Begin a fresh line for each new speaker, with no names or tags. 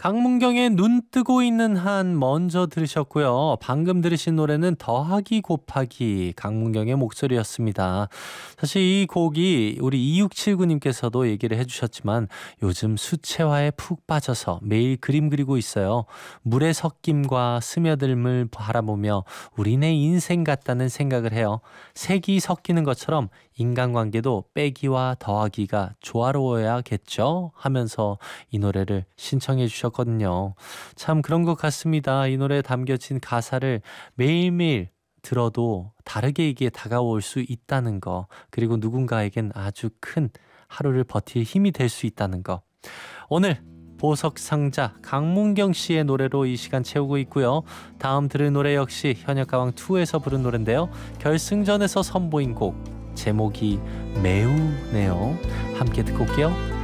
강문경의 눈 뜨고 있는 한 먼저 들으셨고요. 방금 들으신 노래는 더하기 곱하기 강문경의 목소리였습니다. 사실 이 곡이 우리 2679님께서도 얘기를 해주셨지만 요즘 수채화에 푹 빠져서 매일 그림 그리고 있어요. 물의 섞임과 스며들음을 바라보며 우리네 인생 같다는 생각을 해요. 색이 섞이는 것처럼 인간관계도 빼기와 더하기가 조화로워야겠죠? 하면서 이 노래를 신청해 주셨거든요. 참 그런 것 같습니다. 이 노래에 담겨진 가사를 매일매일 들어도 다르게 이게 다가올 수 있다는 거, 그리고 누군가에겐 아주 큰 하루를 버틸 힘이 될 수 있다는 거. 오늘 보석상자 강문경 씨의 노래로 이 시간 채우고 있고요. 다음 들을 노래 역시 현역가왕2에서 부른 노래인데요. 결승전에서 선보인 곡, 제목이 매우네요. 함께 듣고 올게요.